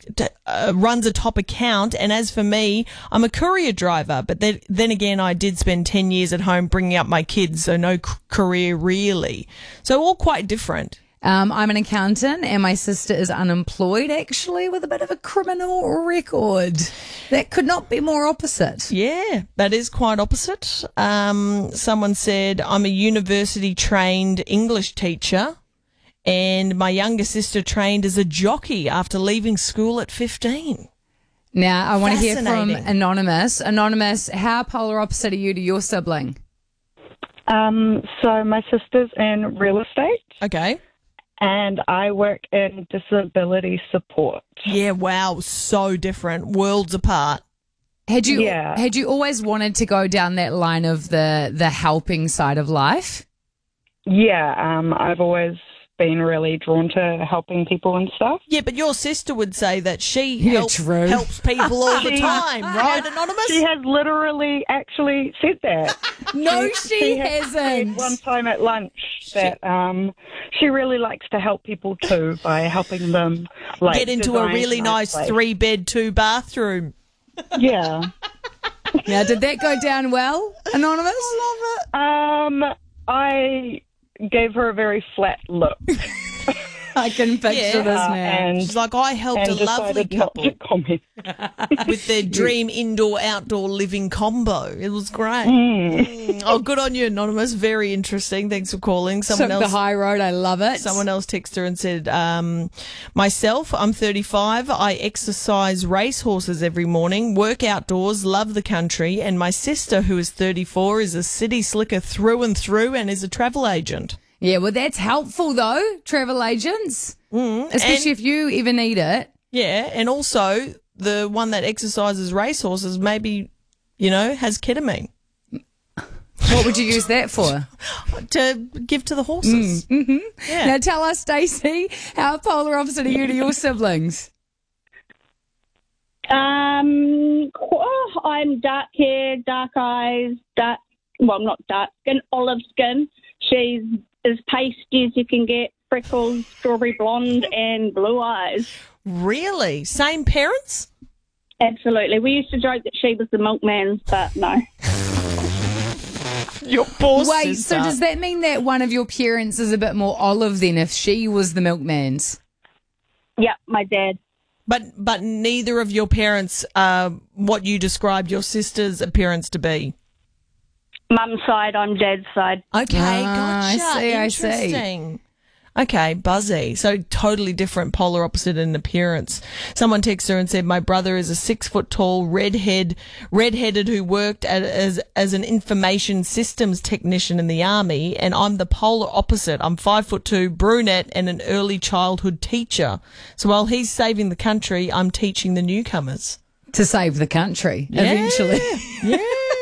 runs a top account. And as for me, I'm a courier driver. But then again, I did spend 10 years at home bringing up my kids, so no career really. So all quite different. I'm an accountant and my sister is unemployed, actually, with a bit of a criminal record. That could not be more opposite. Yeah, that is quite opposite. Someone said, I'm a university-trained English teacher and my younger sister trained as a jockey after leaving school at 15. Now, I want to hear from Anonymous. Anonymous, how polar opposite are you to your sibling? So my sister's in real estate. Okay. And I work in disability support. Yeah, wow, so different, worlds apart. Had you always wanted to go down that line of the helping side of life? Yeah, I've always been really drawn to helping people and stuff. Yeah, but your sister would say that she helps people all the time, right, Anonymous? She has literally actually said that. No, she hasn't. One time at lunch that she really likes to help people too by helping them get into a really nice 3-bed, 2-bathroom. Yeah. Now, did that go down well, Anonymous? I love it. I gave her a very flat look. I can picture this now. And she's like, I helped a lovely couple with their dream indoor-outdoor living combo. It was great. Oh, good on you, Anonymous. Very interesting. Thanks for calling. Someone else, the high road. I love it. Someone else texted her and said, myself, I'm 35. I exercise racehorses every morning, work outdoors, love the country. And my sister, who is 34, is a city slicker through and through and is a travel agent. Yeah, well, that's helpful, though, travel agents, especially if you ever need it. Yeah, and also the one that exercises racehorses maybe, has ketamine. What would you use that for? To give to the horses. Mm-hmm. Yeah. Now tell us, Stacey, how polar opposite are you to your siblings? I'm dark hair, dark eyes, not dark skin, olive skin. She's as pasty as you can get, freckles, strawberry blonde, and blue eyes. Really? Same parents? Absolutely. We used to joke that she was the milkman, but no. Your poor sister. Wait, so does that mean that one of your parents is a bit more olive than if she was the milkman's? Yep, my dad. But neither of your parents what you described your sister's appearance to be? Mum's side, I'm dad's side. Okay, gotcha. I see. Okay, buzzy. So totally different, polar opposite in appearance. Someone texted her and said, my brother is a 6-foot-tall redheaded who worked as an information systems technician in the army, and I'm the polar opposite. I'm 5'2", brunette, and an early childhood teacher. So while he's saving the country, I'm teaching the newcomers. To save the country, eventually. Yeah.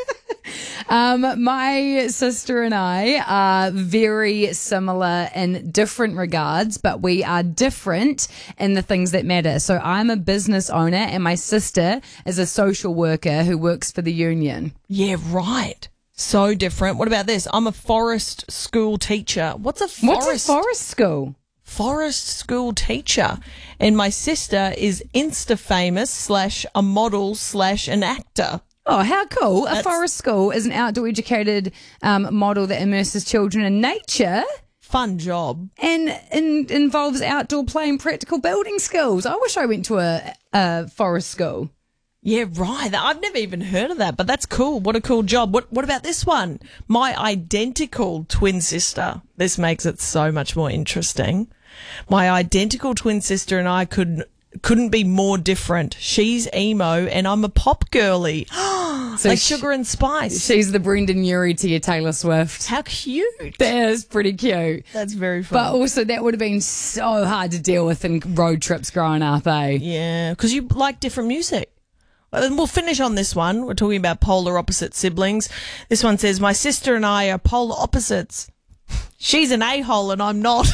My sister and I are very similar in different regards, but we are different in the things that matter. So I'm a business owner and my sister is a social worker who works for the union. Yeah, right. So different. What about this? I'm a forest school teacher. What's a forest school? Forest school teacher. And my sister is Insta famous / a model / an actor. Oh, how cool. A forest school is an outdoor educated model that immerses children in nature. Fun job. And involves outdoor play and practical building skills. I wish I went to a forest school. Yeah, right. I've never even heard of that, but that's cool. What a cool job. What about this one? My identical twin sister. This makes it so much more interesting. My identical twin sister and I couldn't be more different. She's emo and I'm a pop girly. So like Sugar and Spice. She's the Brendan Urie to your Taylor Swift. How cute. That is pretty cute. That's very fun. But also that would have been so hard to deal with in road trips growing up, eh? Yeah, because you like different music. And we'll finish on this one. We're talking about polar opposite siblings. This one says, my sister and I are polar opposites. She's an a-hole and I'm not.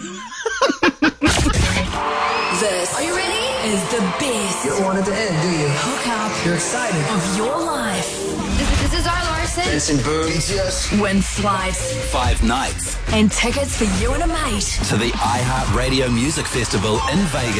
This, are you ready? Is the best. You don't want it to end, do you? Hook up. You're excited. Of your life. This is our Larson. Jason Boone. BTS. Win flights. 5 nights. And tickets for you and a mate. To the iHeartRadio Music Festival in Vegas.